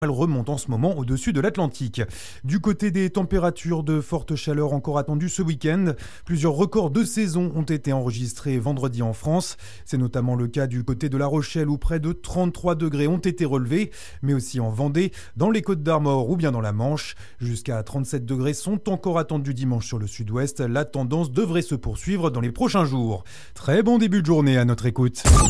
Elle remonte en ce moment au-dessus de l'Atlantique. Du côté des températures, de fortes chaleurs encore attendues ce week-end. Plusieurs records de saison ont été enregistrés vendredi en France. C'est notamment le cas du côté de La Rochelle où près de 33 degrés ont été relevés, mais aussi en Vendée, dans les Côtes-d'Armor ou bien dans la Manche. Jusqu'à 37 degrés sont encore attendus dimanche sur le sud-ouest. La tendance devrait se poursuivre dans les prochains jours. Très bon début de journée à notre écoute.